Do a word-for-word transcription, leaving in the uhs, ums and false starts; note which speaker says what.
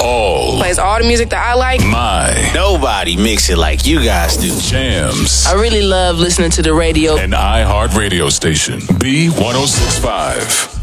Speaker 1: all.
Speaker 2: Plays all the music that I like.
Speaker 1: My.
Speaker 3: Nobody mix it like you guys do.
Speaker 1: Jams.
Speaker 4: I really love listening to the radio.
Speaker 1: An iHeart radio station. B one oh six point five.